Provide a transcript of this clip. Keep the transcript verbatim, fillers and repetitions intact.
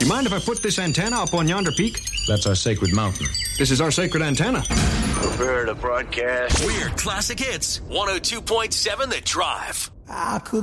You mind if I put this antenna up on yonder peak? That's our sacred mountain. This is our sacred antenna. Prepare to broadcast. Weird classic hits. one oh two point seven The Drive. I could